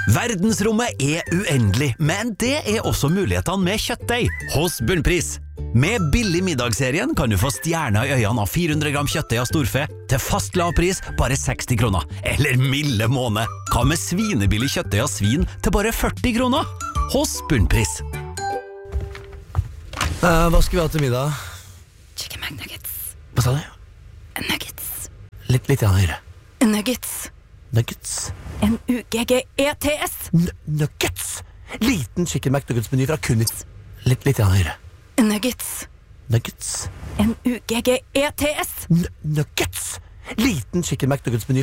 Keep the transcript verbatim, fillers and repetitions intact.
Verdensrommet er uendelig, men det er også mulighetene med kjøttdeig hos Bunnpris. Med billig middagsserien kan du få stjerner i øynene av fire hundre gram kjøttdeig av storfe til fast lavpris bare seksti kroner. Eller milde måne, hva med svinebillig kjøttdeig av svin til bare førti kroner? Hos Bunnpris. Uh, hva skal vi ha til middag? Chicken McNuggets. Hva sa du? Nuggets. Litt, litt høyere. Nuggets. Nuggets. N U G G E T S. N nuggets! Liten chicken McNuggets-meny fra Kunis. Litt, litt høyere. Nuggets. Nuggets. N U G G E T S. N nuggets! Liten chicken McNuggets-meny